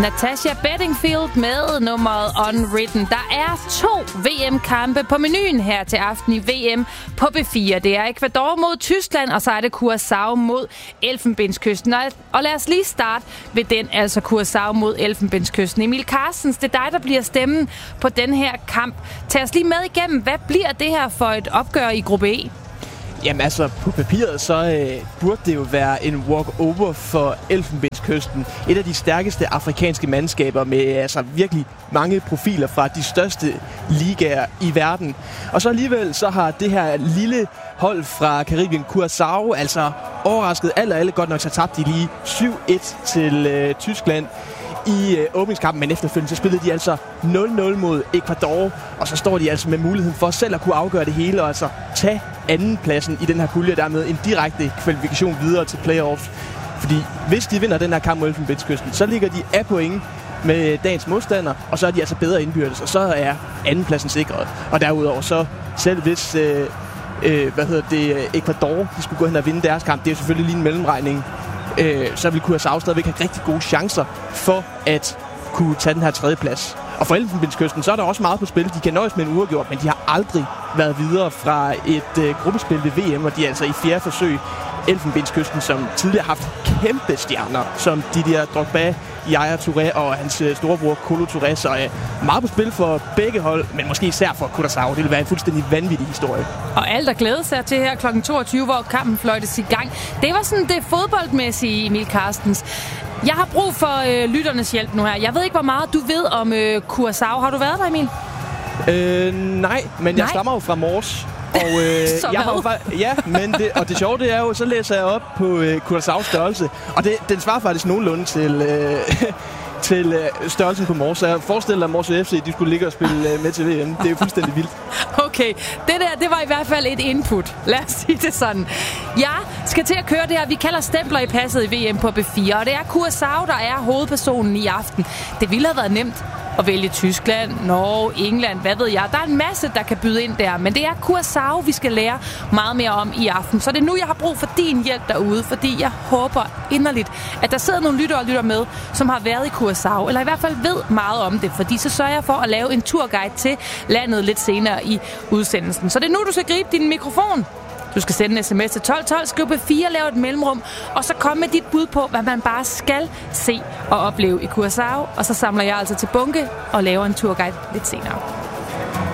Natasha Bedingfield med nummeret Unwritten. Der er 2 VM-kampe på menuen her til aften i VM på B4. Det er Ecuador mod Tyskland, og så er det Curaçao mod Elfenbenskysten. Og lad os lige starte ved den, altså Curaçao mod Elfenbenskysten. Emil Carstens, det er dig, der bliver stemmen på den her kamp. Tag os lige med igennem. Hvad bliver det her for et opgør i gruppe E? Jamen altså, på papiret så burde det jo være en walk-over for Elfenbenskysten. Et af de stærkeste afrikanske mandskaber med altså virkelig mange profiler fra de største ligaer i verden. Og så alligevel så har det her lille hold fra Karibien, Curaçao, altså overrasket alle godt nok, så tabte de lige 7-1 til Tyskland i åbningskampen, men efterfølgende så spillede de altså 0-0 mod Ecuador, og så står de altså med muligheden for selv at kunne afgøre det hele og altså tage andenpladsen i den her pulje, dermed en direkte kvalifikation videre til playoffs. Fordi hvis de vinder den her kamp mod Elfenbenskysten, så ligger de af point med dagens modstander, og så er de altså bedre indbyrdes, og så er andenpladsen sikret. Og derudover så selv hvis Ecuador de skulle gå hen og vinde deres kamp, det er jo selvfølgelig lige en mellemregning, så vil Curaçao stadigvæk have rigtig gode chancer for at kunne tage den her tredjeplads. Og for Elfenbenskysten, så er der også meget på spil. De kan nøjes med en uafgjort, men de har aldrig været videre fra et gruppespil ved VM, og de er altså i 4. forsøg. Elfenbenskysten, som tidligere har haft kæmpe stjerner, som Didier Drogba, Yaya Touré og hans storebror Kolo Touré. Så meget på spil for begge hold, men måske især for Curaçao. Det vil være en fuldstændig vanvittig historie. Og alt der glæder sig til her kl. 22, hvor kampen fløjtes i gang. Det var sådan det fodboldmæssige, Emil Carstens. Jeg har brug for lytternes hjælp nu her. Jeg ved ikke, hvor meget du ved om Curaçao. Har du været der, Emil? Nej, men jeg stammer jo fra Mors. Og jeg har men det sjove det er jo, så læser jeg op på Curaçaos størrelse, og den svarer faktisk nogenlunde til størrelsen på Mors. Så jeg forestiller mig, at Mors FC de skulle ligge og spille med til VM. Det er jo fuldstændig vildt. Okay, det var i hvert fald et input. Lad os sige det sådan. Jeg skal til at køre det her, vi kalder stempler i passet i VM på B4, og det er Curaçao, der er hovedpersonen i aften. Det ville have været nemt at vælge Tyskland, Norge, England, hvad ved jeg. Der er en masse, der kan byde ind der, men det er Curaçao, vi skal lære meget mere om i aften. Så det er nu, jeg har brug for din hjælp derude, fordi jeg håber inderligt, at der sidder nogle lyttere og lytter med, som har været i Curaçao, eller i hvert fald ved meget om det, fordi så sørger jeg for at lave en turguide til landet lidt senere i udsendelsen. Så det er nu, du skal gribe din mikrofon. Du skal sende en sms til 1212, skriv B4, lave et mellemrum, og så kom med dit bud på, hvad man bare skal se og opleve i Curaçao. Og så samler jeg altså til bunke og laver en turguide lidt senere.